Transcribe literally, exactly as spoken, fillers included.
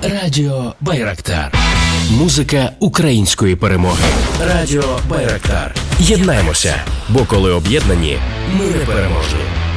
Радіо Байрактар. Музика української перемоги. Радіо Байрактар. Єднаємося, бо коли об'єднані, ми непереможні.